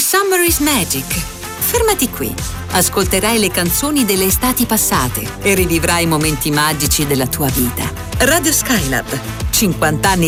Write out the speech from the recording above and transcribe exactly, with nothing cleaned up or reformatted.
Summer is Magic. Fermati qui. Ascolterai le canzoni delle estati passate e rivivrai momenti magici della tua vita. Radio Skylab. cinquanta anni